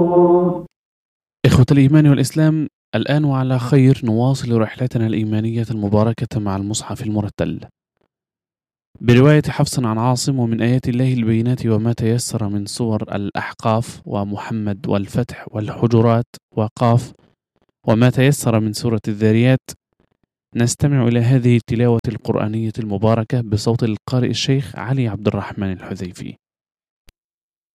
إخوة الإيمان والإسلام، الآن وعلى خير نواصل رحلتنا الإيمانية المباركة مع المصحف المرتل برواية حفص عن عاصم، ومن آيات الله البينات وما تيسر من سور الأحقاف ومحمد والفتح والحجرات وقاف، وما تيسر من سورة الذاريات. نستمع إلى هذه التلاوة القرآنية المباركة بصوت القارئ الشيخ علي عبد الرحمن الحذيفي.